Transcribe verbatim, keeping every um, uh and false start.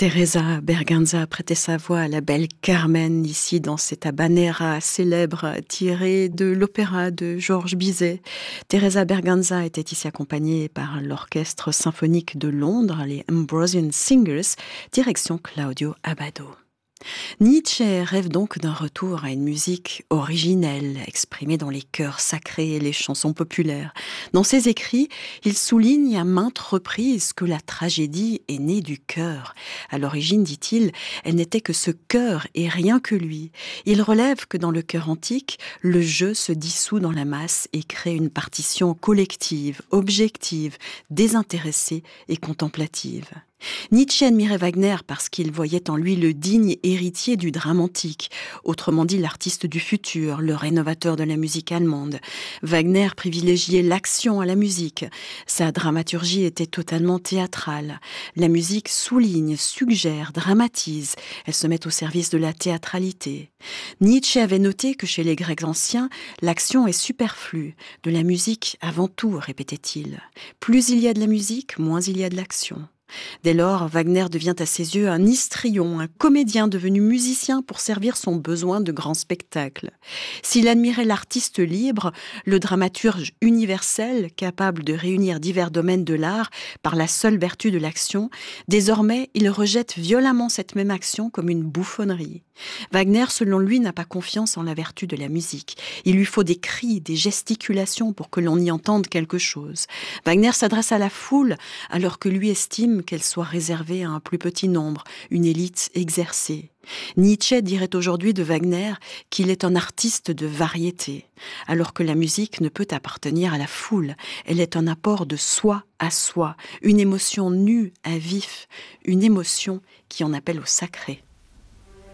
Teresa Berganza prêtait sa voix à la belle Carmen, ici dans cette habanera célèbre tirée de l'opéra de Georges Bizet. Teresa Berganza était ici accompagnée par l'Orchestre symphonique de Londres, les Ambrosian Singers, direction Claudio Abbado. Nietzsche rêve donc d'un retour à une musique originelle, exprimée dans les chœurs sacrés et les chansons populaires. Dans ses écrits, il souligne à maintes reprises que la tragédie est née du cœur. À l'origine, dit-il, elle n'était que ce cœur et rien que lui. Il relève que dans le chœur antique, le jeu se dissout dans la masse et crée une partition collective, objective, désintéressée et contemplative. Nietzsche admirait Wagner parce qu'il voyait en lui le digne héritier du drame antique, autrement dit l'artiste du futur, le rénovateur de la musique allemande. Wagner privilégiait l'action à la musique. Sa dramaturgie était totalement théâtrale. La musique souligne, suggère, dramatise. Elle se met au service de la théâtralité. Nietzsche avait noté que chez les Grecs anciens, l'action est superflue. De la musique avant tout, répétait-il. Plus il y a de la musique, moins il y a de l'action. Dès lors, Wagner devient à ses yeux un histrion, un comédien devenu musicien pour servir son besoin de grand spectacle. S'il admirait l'artiste libre, le dramaturge universel, capable de réunir divers domaines de l'art par la seule vertu de l'action, désormais il rejette violemment cette même action comme une bouffonnerie. Wagner, selon lui, n'a pas confiance en la vertu de la musique. Il lui faut des cris, des gesticulations pour que l'on y entende quelque chose. Wagner s'adresse à la foule alors que lui estime qu'elle soit réservée à un plus petit nombre, une élite exercée. Nietzsche dirait aujourd'hui de Wagner qu'il est un artiste de variété, alors que la musique ne peut appartenir à la foule. Elle est un apport de soi à soi, une émotion nue à vif, une émotion qui en appelle au sacré.